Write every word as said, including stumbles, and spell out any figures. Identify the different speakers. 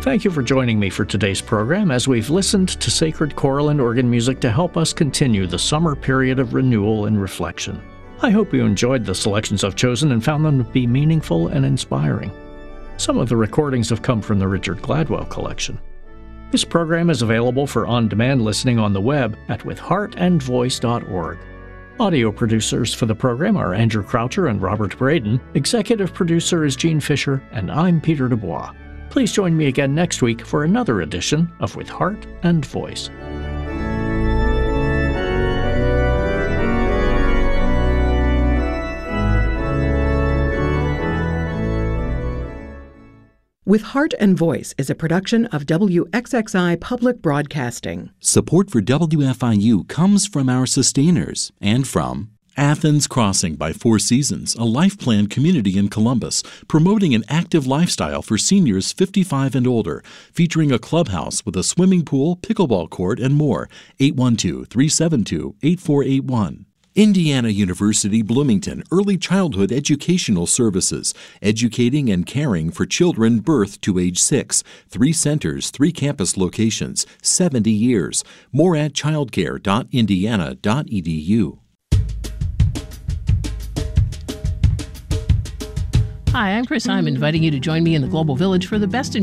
Speaker 1: Thank you for joining me for today's program as we've listened to sacred choral and organ music to help us continue the summer period of renewal and reflection. I hope you enjoyed the selections I've chosen and found them to be meaningful and inspiring. Some of the recordings have come from the Richard Gladwell collection. This program is available for on-demand listening on the web at with heart and voice dot org. Audio producers for the program are Andrew Croucher and Robert Braden. Executive producer is Gene Fisher, and I'm Peter Dubois. Please join me again next week for another edition of With Heart and Voice.
Speaker 2: With Heart and Voice is a production of W X X I Public Broadcasting.
Speaker 3: Support for W F I U comes from our sustainers and from Athens Crossing by Four Seasons, a life plan community in Columbus, promoting an active lifestyle for seniors fifty-five and older, featuring a clubhouse with a swimming pool, pickleball court, and more. eight one two, three seven two, eight four eight one. Indiana University Bloomington Early Childhood Educational Services, educating and caring for children birth to age six. Three centers, three campus locations, seventy years. More at childcare dot indiana dot e d u.
Speaker 4: Hi, I'm Chris. I'm inviting you to join me in the Global Village for the best in